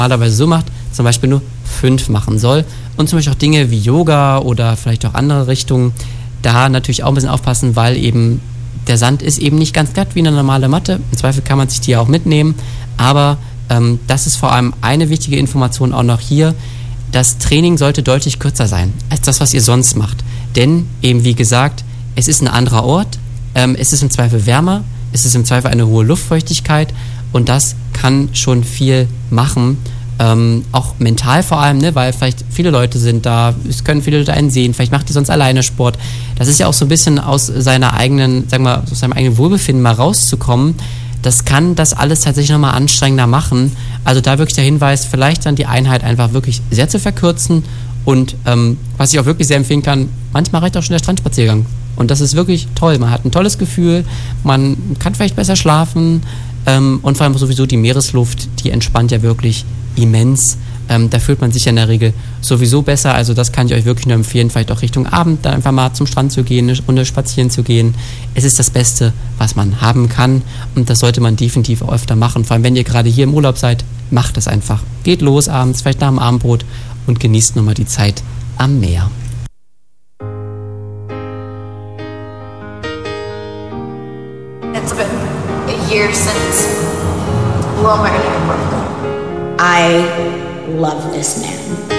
normalerweise so macht, zum Beispiel nur 5 machen soll. Und zum Beispiel auch Dinge wie Yoga oder vielleicht auch andere Richtungen, da natürlich auch ein bisschen aufpassen, weil eben der Sand ist eben nicht ganz glatt wie eine normale Matte. Im Zweifel kann man sich die ja auch mitnehmen. Aber das ist vor allem eine wichtige Information auch noch hier. Das Training sollte deutlich kürzer sein als das, was ihr sonst macht. Denn eben wie gesagt, es ist ein anderer Ort, es ist im Zweifel wärmer, es ist im Zweifel eine hohe Luftfeuchtigkeit und das kann schon viel machen. Auch mental vor allem, ne, weil vielleicht viele Leute sind da, es können viele Leute einen sehen, vielleicht macht ihr sonst alleine Sport. Das ist ja auch so ein bisschen aus seiner eigenen, sagen wir, aus seinem eigenen Wohlbefinden mal rauszukommen. Das kann das alles tatsächlich nochmal anstrengender machen. Also da wirklich der Hinweis, vielleicht dann die Einheit einfach wirklich sehr zu verkürzen und was ich auch wirklich sehr empfehlen kann, manchmal reicht auch schon der Strandspaziergang. Und das ist wirklich toll. Man hat ein tolles Gefühl, man kann vielleicht besser schlafen und vor allem sowieso die Meeresluft, die entspannt ja wirklich immens. Da fühlt man sich ja in der Regel sowieso besser. Also das kann ich euch wirklich nur empfehlen, vielleicht auch Richtung Abend dann einfach mal zum Strand zu gehen, eine Runde spazieren zu gehen. Es ist das Beste, was man haben kann und das sollte man definitiv auch öfter machen. Vor allem, wenn ihr gerade hier im Urlaub seid, macht es einfach. Geht los abends, vielleicht nach dem Abendbrot und genießt nochmal die Zeit am Meer. It's been a year since Wilmer and I broke up. I love this man.